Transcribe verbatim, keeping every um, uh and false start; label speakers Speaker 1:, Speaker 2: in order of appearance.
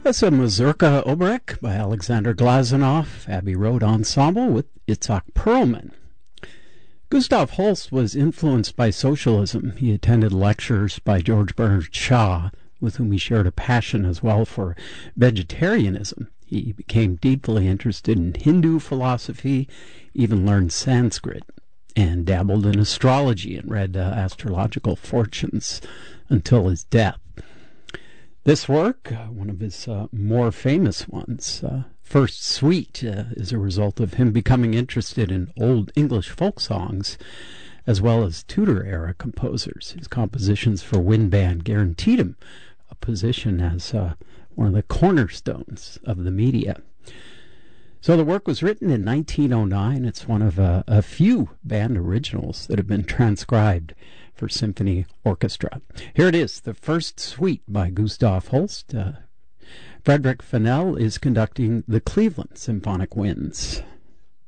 Speaker 1: That's a Mazurka Oberek by Alexander Glazunov, Abbey Road Ensemble with Itzhak Perlman. Gustav Holst was influenced by socialism. He attended lectures by George Bernard Shaw, with whom he shared a passion as well for vegetarianism. He became deeply interested in Hindu philosophy, even learned Sanskrit, and dabbled in astrology and read uh, astrological fortunes until his death. This work, uh, one of his uh, more famous ones, uh, First Suite, uh, is a result of him becoming interested in old English folk songs as well as Tudor-era composers. His compositions for wind band guaranteed him a position as uh, one of the cornerstones of the media. So the work was written in nineteen oh nine. It's one of a, a few band originals that have been transcribed for symphony orchestra. Here it is, the First Suite by Gustav Holst. Uh, Frederick Fennell is conducting the Cleveland Symphonic Winds.